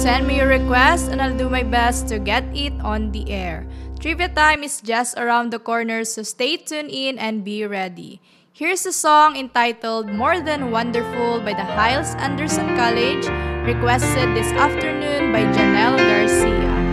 send me your request and I'll do my best to get it on the air. Trivia time is just around the corner, so stay tuned in and be ready. Here's a song entitled More Than Wonderful by the Hiles Anderson College, requested this afternoon by Janelle Garcia.